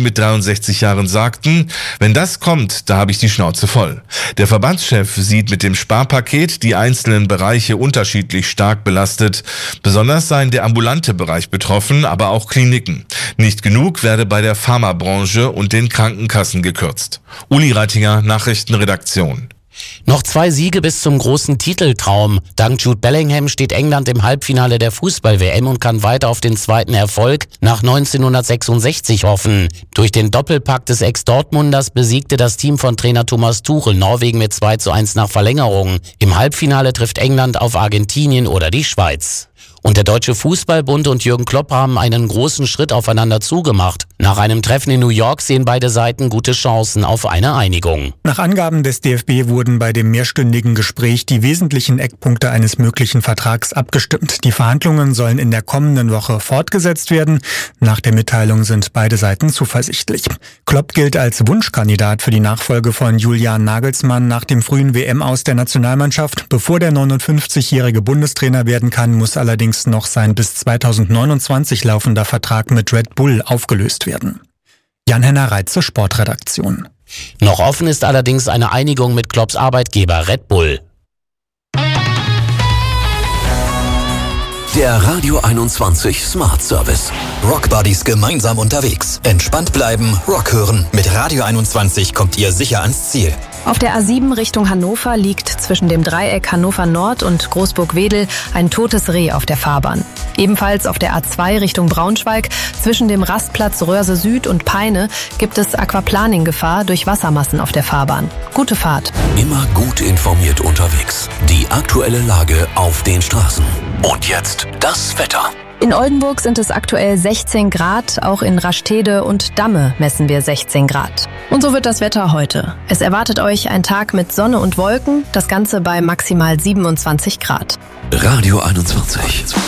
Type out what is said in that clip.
mit 63 Jahren sagten, wenn das kommt, da habe ich die Schnauze voll. Der Verbandschef sieht mit dem Sparpaket die einzelnen Bereiche unterschiedlich stark belastet. Besonders seien der ambulante Bereich betroffen, aber auch Kliniken. Nicht genug werde bei der Pharmabranche und den Krankenkassen gekürzt. Uli Reitinger, Nachrichtenredaktion. Noch 2 Siege bis zum großen Titeltraum. Dank Jude Bellingham steht England im Halbfinale der Fußball-WM und kann weiter auf den zweiten Erfolg nach 1966 hoffen. Durch den Doppelpack des Ex-Dortmunders besiegte das Team von Trainer Thomas Tuchel Norwegen mit 2:1 nach Verlängerung. Im Halbfinale trifft England auf Argentinien oder die Schweiz. Und der Deutsche Fußballbund und Jürgen Klopp haben einen großen Schritt aufeinander zugemacht. Nach einem Treffen in New York sehen beide Seiten gute Chancen auf eine Einigung. Nach Angaben des DFB wurden bei dem mehrstündigen Gespräch die wesentlichen Eckpunkte eines möglichen Vertrags abgestimmt. Die Verhandlungen sollen in der kommenden Woche fortgesetzt werden. Nach der Mitteilung sind beide Seiten zuversichtlich. Klopp gilt als Wunschkandidat für die Nachfolge von Julian Nagelsmann nach dem frühen WM-Aus der Nationalmannschaft. Bevor der 59-jährige Bundestrainer werden kann, muss allerdings noch sein bis 2029 laufender Vertrag mit Red Bull aufgelöst werden. Jan-Henner Reitze, Sportredaktion. Noch offen ist allerdings eine Einigung mit Klopps Arbeitgeber Red Bull. Der Radio 21 Smart Service. Rock Buddies gemeinsam unterwegs. Entspannt bleiben, Rock hören. Mit Radio 21 kommt ihr sicher ans Ziel. Auf der A7 Richtung Hannover liegt zwischen dem Dreieck Hannover Nord und Großburg-Wedel ein totes Reh auf der Fahrbahn. Ebenfalls auf der A2 Richtung Braunschweig zwischen dem Rastplatz Röhrse Süd und Peine gibt es Aquaplaning-Gefahr durch Wassermassen auf der Fahrbahn. Gute Fahrt. Immer gut informiert unterwegs. Die aktuelle Lage auf den Straßen. Und jetzt das Wetter. In Oldenburg sind es aktuell 16 Grad, auch in Rastede und Damme messen wir 16 Grad. Und so wird das Wetter heute. Es erwartet euch ein Tag mit Sonne und Wolken, das Ganze bei maximal 27 Grad. Radio 21.